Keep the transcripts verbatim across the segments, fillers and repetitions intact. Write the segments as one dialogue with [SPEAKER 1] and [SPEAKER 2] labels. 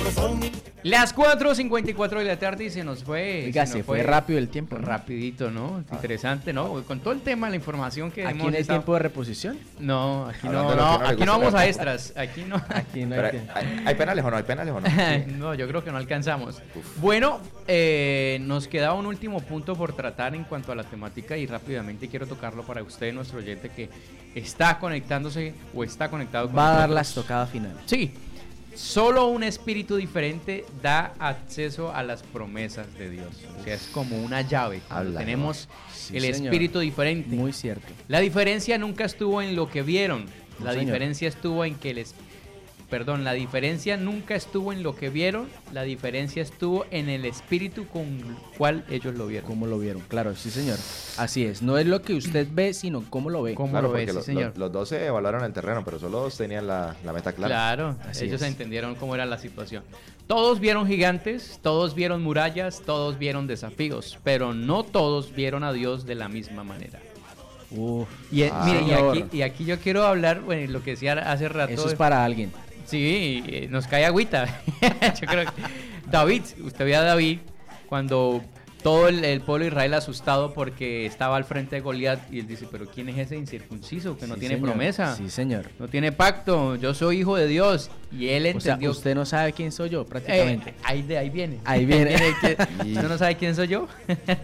[SPEAKER 1] Las cuatro cincuenta y cuatro de la tarde y se nos fue.
[SPEAKER 2] Oiga,
[SPEAKER 1] se,
[SPEAKER 2] se
[SPEAKER 1] nos
[SPEAKER 2] fue rápido el tiempo, ¿no?
[SPEAKER 1] Rapidito, ¿no?
[SPEAKER 2] Ah.
[SPEAKER 1] Interesante, ¿no? Con todo el tema, la información que
[SPEAKER 2] ¿Aquí
[SPEAKER 1] hemos
[SPEAKER 2] no hay
[SPEAKER 1] estado...
[SPEAKER 2] tiempo de reposición?
[SPEAKER 1] No, aquí no,
[SPEAKER 3] Hablando de lo
[SPEAKER 1] no,
[SPEAKER 3] que no le
[SPEAKER 1] aquí no
[SPEAKER 3] gusta.
[SPEAKER 1] vamos a extras. Aquí no.
[SPEAKER 2] Aquí no
[SPEAKER 3] Pero
[SPEAKER 2] hay que...
[SPEAKER 3] ¿hay, ¿Hay penales o no? ¿Hay penales o no?
[SPEAKER 1] No, yo creo que no alcanzamos. Bueno, eh, nos queda un último punto por tratar en cuanto a la temática y rápidamente quiero tocarlo para usted, nuestro oyente que está conectándose o está conectado con
[SPEAKER 2] Va a dar
[SPEAKER 1] nosotros.
[SPEAKER 2] la estocada final.
[SPEAKER 1] Sí, solo un espíritu diferente da acceso a las promesas de Dios. O sea, es como una llave. Cuando
[SPEAKER 3] Habla,
[SPEAKER 1] tenemos
[SPEAKER 2] Sí,
[SPEAKER 1] el
[SPEAKER 2] señor.
[SPEAKER 1] espíritu diferente.
[SPEAKER 2] Muy cierto.
[SPEAKER 1] La diferencia nunca estuvo en lo que vieron.
[SPEAKER 2] No,
[SPEAKER 1] La
[SPEAKER 2] señor.
[SPEAKER 1] diferencia estuvo en que les... Perdón, la diferencia nunca estuvo en lo que vieron. La diferencia estuvo en el espíritu con el cual ellos lo vieron.
[SPEAKER 2] ¿Cómo lo vieron? Claro, sí, señor. Así es. No es lo que usted ve, sino cómo lo ve.
[SPEAKER 1] ¿Cómo
[SPEAKER 3] Claro,
[SPEAKER 1] lo ve,
[SPEAKER 3] porque
[SPEAKER 1] sí,
[SPEAKER 3] lo-
[SPEAKER 1] señor?
[SPEAKER 3] lo- los dos se evaluaron el terreno, pero solo dos tenían la, la meta clara.
[SPEAKER 1] Claro,
[SPEAKER 2] Así
[SPEAKER 1] ellos
[SPEAKER 2] es.
[SPEAKER 1] entendieron cómo era la situación. Todos vieron gigantes, todos vieron murallas, todos vieron desafíos, pero no todos vieron a Dios de la misma manera.
[SPEAKER 2] Uf.
[SPEAKER 1] Y, eh,
[SPEAKER 3] Ah,
[SPEAKER 1] mire, y
[SPEAKER 2] señor.
[SPEAKER 1] aquí, y aquí yo quiero hablar, bueno, lo que decía hace rato.
[SPEAKER 2] Eso es para alguien.
[SPEAKER 1] Sí, eh, nos cae agüita. Yo creo que David, usted ve a David cuando todo el, el pueblo de Israel asustado porque estaba al frente de Goliat y él dice, pero ¿quién es ese incircunciso que no
[SPEAKER 2] Sí,
[SPEAKER 1] tiene
[SPEAKER 2] señor.
[SPEAKER 1] promesa?
[SPEAKER 2] Sí, señor.
[SPEAKER 1] No tiene pacto, yo soy hijo de Dios. Y él
[SPEAKER 2] O sea,
[SPEAKER 1] entendió.
[SPEAKER 2] usted no sabe quién soy yo,
[SPEAKER 1] Eh,
[SPEAKER 2] prácticamente.
[SPEAKER 1] ahí, de ahí viene.
[SPEAKER 2] Ahí viene.
[SPEAKER 1] que-
[SPEAKER 3] Y-
[SPEAKER 1] ¿Usted no sabe quién soy yo?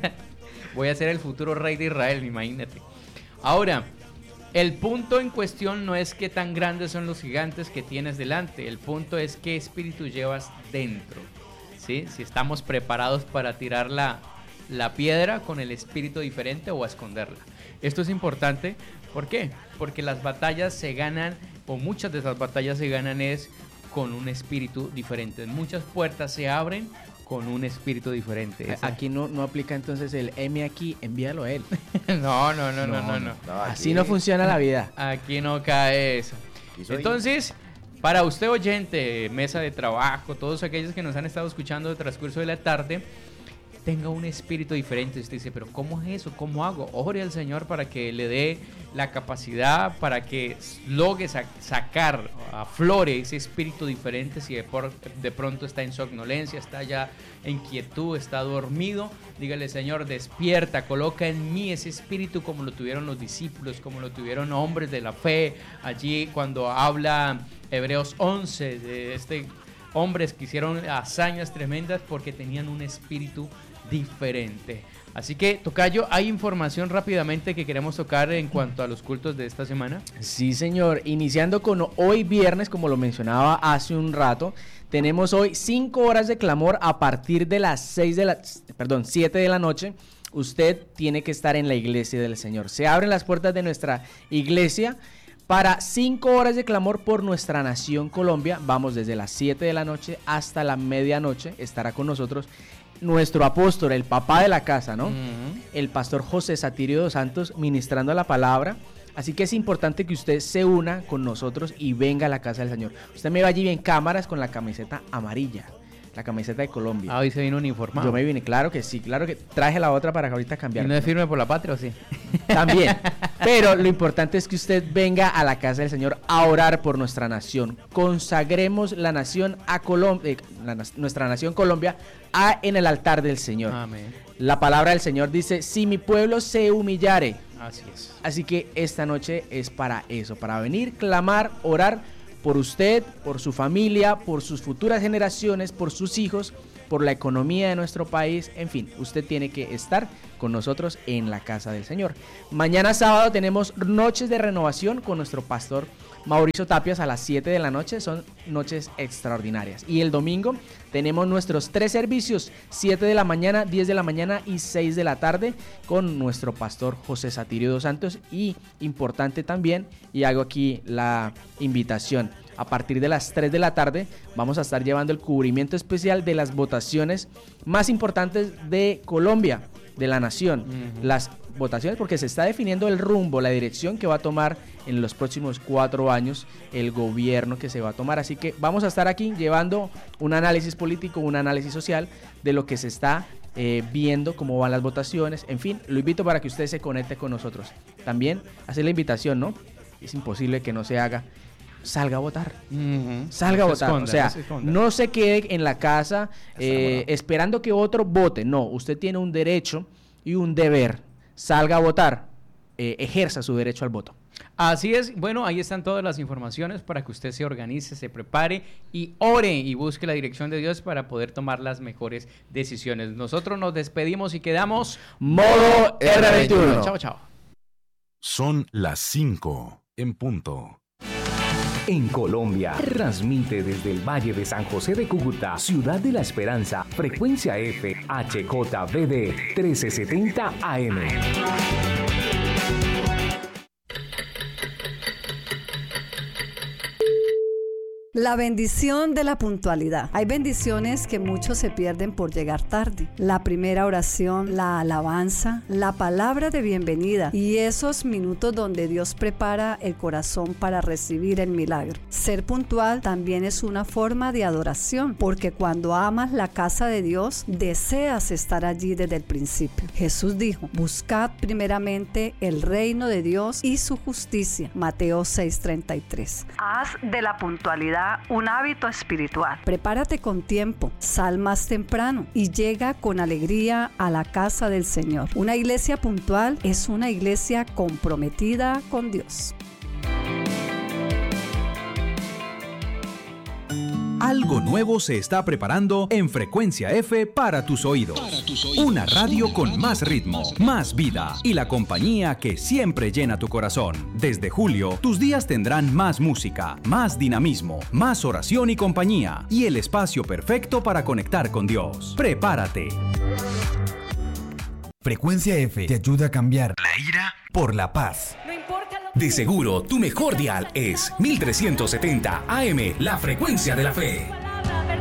[SPEAKER 1] Voy a ser el futuro rey de Israel, imagínate. Ahora, el punto en cuestión no es qué tan grandes son los gigantes que tienes delante. El punto es qué espíritu llevas dentro. ¿Sí? Si estamos preparados para tirar la, la piedra con el espíritu diferente o a esconderla. Esto es importante. ¿Por qué? Porque las batallas se ganan, o muchas de esas batallas se ganan es con un espíritu diferente. Muchas puertas se abren con un espíritu diferente. Esa-
[SPEAKER 2] Aquí no, no aplica entonces el M aquí, envíalo a él.
[SPEAKER 1] No, no, no, no, no, no.
[SPEAKER 3] No, aquí-
[SPEAKER 2] Así no funciona la vida.
[SPEAKER 1] Aquí no cae eso.
[SPEAKER 3] aquí soy-
[SPEAKER 1] Entonces, para usted oyente, mesa de trabajo, todos aquellos que nos han estado escuchando de transcurso de la tarde, tenga un espíritu diferente. Usted dice, pero ¿cómo es eso? ¿Cómo hago? Ore al Señor para que le dé la capacidad, para que logre sa- sacar, aflore ese espíritu diferente. Si de, por- de pronto está en somnolencia, está ya en quietud, está dormido, dígale, Señor, despierta, coloca en mí ese espíritu como lo tuvieron los discípulos, como lo tuvieron hombres de la fe. Allí cuando habla Hebreos once de este hombres que hicieron hazañas tremendas porque tenían un espíritu diferente. Así que, tocayo, hay información rápidamente que queremos tocar en cuanto a los cultos de esta semana.
[SPEAKER 2] Sí, señor. Iniciando con hoy viernes, como lo mencionaba hace un rato, tenemos hoy cinco horas de clamor a partir de las seis de la, perdón, siete de la noche. Usted tiene que estar en la iglesia del Señor. Se abren las puertas de nuestra iglesia para cinco horas de clamor por nuestra nación Colombia. Vamos desde las siete de la noche hasta la medianoche. Estará con nosotros nuestro apóstol, el papá de la casa, ¿no?
[SPEAKER 1] Ujú.
[SPEAKER 2] El pastor José Satirio dos Santos ministrando la palabra. Así que es importante que usted se una con nosotros y venga a la casa del Señor. Usted me va allí en cámaras con la camiseta amarilla, la camiseta de Colombia.
[SPEAKER 1] Ah, hoy se vino uniformado.
[SPEAKER 2] Yo me vine, claro que sí, claro que traje la otra para que ahorita
[SPEAKER 1] ¿Y
[SPEAKER 2] cambiar.
[SPEAKER 1] no es firme por la patria o sí?
[SPEAKER 2] También, pero lo importante es que usted venga a la casa del Señor a orar por nuestra nación. Consagremos la nación a Colombia, nuestra nación Colombia, a, en el altar del Señor.
[SPEAKER 1] Amén.
[SPEAKER 2] La palabra del Señor dice, si mi pueblo se humillare.
[SPEAKER 1] Así es.
[SPEAKER 2] Así que esta noche es para eso, para venir, clamar, orar por usted, por su familia, por sus futuras generaciones, por sus hijos, por la economía de nuestro país. En fin, usted tiene que estar con nosotros en la casa del Señor. Mañana sábado tenemos noches de renovación con nuestro pastor Mauricio Tapias a las siete de la noche. Son noches extraordinarias. Y el domingo tenemos nuestros tres servicios, siete de la mañana, diez de la mañana y seis de la tarde, con nuestro pastor José Satirio dos Santos. Y importante también, y hago aquí la invitación, a partir de las tres de la tarde vamos a estar llevando el cubrimiento especial de las votaciones más importantes de Colombia, de la nación.
[SPEAKER 1] Ujú.
[SPEAKER 2] Las votaciones, porque se está definiendo el rumbo, la dirección que va a tomar en los próximos cuatro años el gobierno que se va a tomar. Así que vamos a estar aquí llevando un análisis político, un análisis social de lo que se está eh, viendo, cómo van las votaciones. En fin, lo invito para que usted se conecte con nosotros. También hacer la invitación, ¿no? Es imposible que no se haga. salga a votar.
[SPEAKER 1] Uh-huh.
[SPEAKER 2] Salga a
[SPEAKER 1] No se
[SPEAKER 2] votar.
[SPEAKER 1] esconda,
[SPEAKER 2] O sea,
[SPEAKER 1] no se esconda.
[SPEAKER 2] no se quede en la casa eh, esperando que otro vote. No, usted tiene un derecho y un deber. Salga a votar. Eh, ejerza su derecho al voto.
[SPEAKER 1] Así es, bueno, ahí están todas las informaciones para que usted se organice, se prepare y ore y busque la dirección de Dios para poder tomar las mejores decisiones. Nosotros nos despedimos y quedamos
[SPEAKER 2] Modo erre veintiuno.
[SPEAKER 1] Chao, chao.
[SPEAKER 4] Son las cinco en punto.
[SPEAKER 5] En Colombia, transmite desde el Valle de San José de Cúcuta, Ciudad de la Esperanza, frecuencia F, H J V D trece setenta A M.
[SPEAKER 6] La bendición de la puntualidad. Hay bendiciones que muchos se pierden por llegar tarde. La primera oración, la alabanza, la palabra de bienvenida y esos minutos donde Dios prepara el corazón para recibir el milagro. Ser puntual también es una forma de adoración, porque cuando amas la casa de Dios, deseas estar allí desde el principio. Jesús dijo, buscad primeramente el reino de Dios y su justicia. Mateo seis treinta y tres. Haz de la puntualidad un hábito espiritual. Prepárate con tiempo, sal más temprano y llega con alegría a la casa del Señor. Una iglesia puntual es una iglesia comprometida con Dios.
[SPEAKER 7] Algo nuevo se está preparando en Frecuencia F para tus oídos. Para tus oídos. Una radio con más ritmo, más vida y la compañía que siempre llena tu corazón. Desde julio, tus días tendrán más música, más dinamismo, más oración y compañía y el espacio perfecto para conectar con Dios. Prepárate.
[SPEAKER 8] Frecuencia F te ayuda a cambiar la ira por la paz.
[SPEAKER 5] De seguro, tu mejor dial es mil trescientos setenta A M, la frecuencia de la fe.